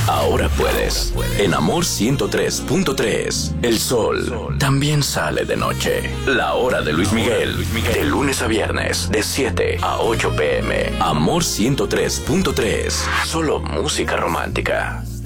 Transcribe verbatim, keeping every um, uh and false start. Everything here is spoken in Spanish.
Ahora puedes. En Amor ciento tres punto tres. El sol también sale de noche. La hora de Luis Miguel. De lunes a viernes, de siete a ocho pm. Amor ciento tres punto tres. Solo música romántica.